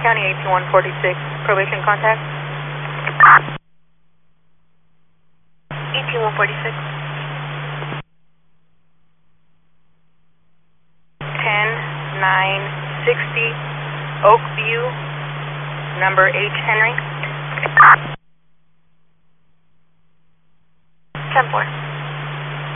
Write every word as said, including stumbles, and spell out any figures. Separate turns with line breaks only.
County eighteen one forty-six, probation contact. eighteen one forty-six. ten nine sixty, Oakview, number H. Henry. ten four.